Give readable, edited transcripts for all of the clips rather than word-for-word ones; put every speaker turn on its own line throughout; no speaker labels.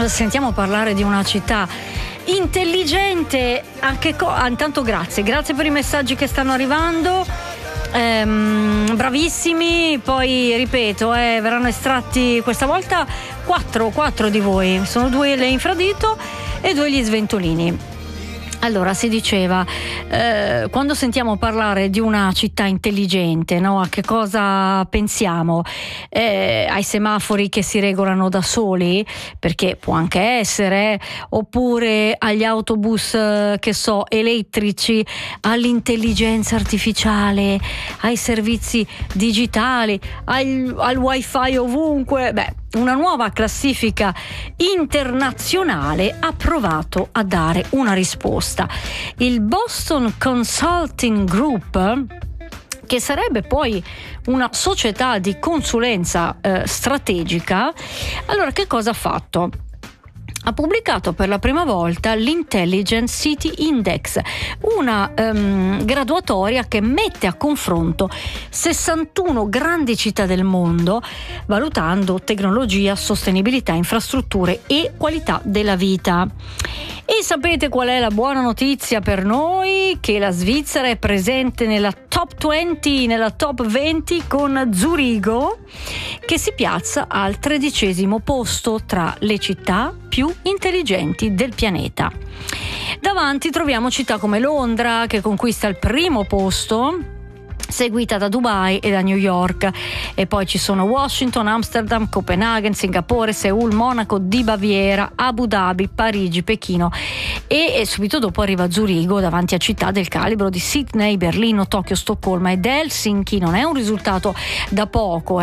sentiamo parlare di una città intelligente, intanto grazie per i messaggi che stanno arrivando, bravissimi. Poi ripeto, verranno estratti questa volta quattro di voi, sono 2 le infradito e 2 gli sventolini. Allora, si diceva, quando sentiamo parlare di una città intelligente, no? A che cosa pensiamo? Ai semafori che si regolano da soli, perché può anche essere, oppure agli autobus, elettrici, all'intelligenza artificiale, ai servizi digitali, al wifi ovunque. Una nuova classifica internazionale ha provato a dare una risposta. Il Boston Consulting Group, che sarebbe poi una società di consulenza strategica, allora che cosa ha fatto? Ha pubblicato per la prima volta l'Intelligent City Index, una graduatoria che mette a confronto 61 grandi città del mondo, valutando tecnologia, sostenibilità, infrastrutture e qualità della vita. E sapete qual è la buona notizia per noi? Che la Svizzera è presente nella top 20, nella top 20 con Zurigo, che si piazza al 13° posto tra le città più intelligenti del pianeta. Davanti troviamo città come Londra, che conquista il primo posto, seguita da Dubai e da New York, e poi ci sono Washington, Amsterdam, Copenaghen, Singapore, Seul, Monaco di Baviera, Abu Dhabi, Parigi, Pechino e subito dopo arriva Zurigo, davanti a città del calibro di Sydney, Berlino, Tokyo, Stoccolma ed Helsinki. Non è un risultato da poco,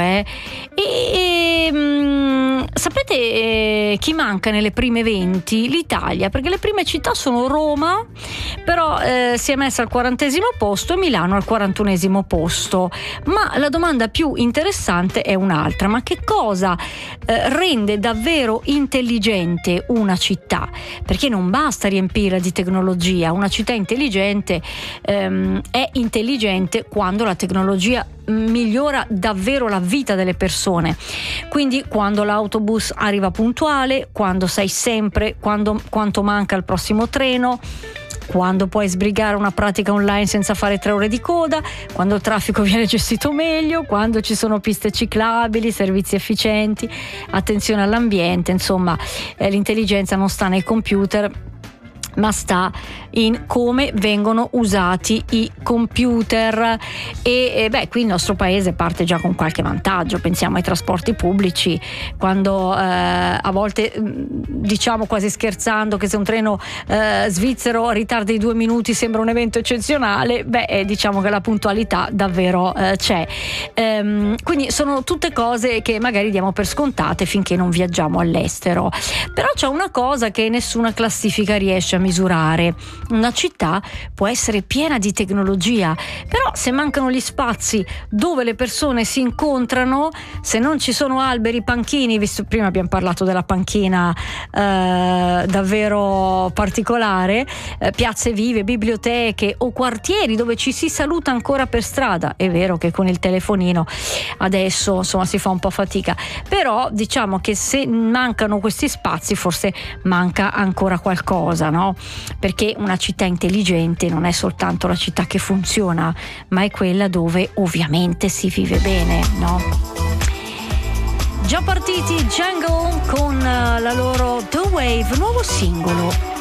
sapete chi manca nelle prime 20? L'Italia, perché le prime città sono Roma, però si è messa al 40° posto, e Milano al 41° posto. Ma la domanda più interessante è un'altra: ma che cosa rende davvero intelligente una città? Perché non basta riempirla di tecnologia. Una città intelligente è intelligente quando la tecnologia migliora davvero la vita delle persone, quindi quando l'autobus arriva puntuale, quando sai sempre quanto manca il prossimo treno, quando puoi sbrigare una pratica online senza fare 3 ore di coda, quando il traffico viene gestito meglio, quando ci sono piste ciclabili, servizi efficienti, attenzione all'ambiente. Insomma, l'intelligenza non sta nei computer, ma sta in come vengono usati i computer. E qui il nostro paese parte già con qualche vantaggio. Pensiamo ai trasporti pubblici, quando a volte diciamo quasi scherzando che se un treno svizzero ritarda di 2 minuti sembra un evento eccezionale. Diciamo che la puntualità davvero c'è. Quindi sono tutte cose che magari diamo per scontate finché non viaggiamo all'estero. Però c'è una cosa che nessuna classifica riesce a misurare: una città può essere piena di tecnologia, però se mancano gli spazi dove le persone si incontrano, se non ci sono alberi, panchini, visto prima abbiamo parlato della panchina davvero particolare, piazze vive, biblioteche o quartieri dove ci si saluta ancora per strada. È vero che con il telefonino adesso insomma si fa un po' fatica, però diciamo che se mancano questi spazi forse manca ancora qualcosa, no? Perché una città intelligente non è soltanto la città che funziona, ma è quella dove ovviamente si vive bene, no? Già partiti Jungle con la loro The Wave, nuovo singolo.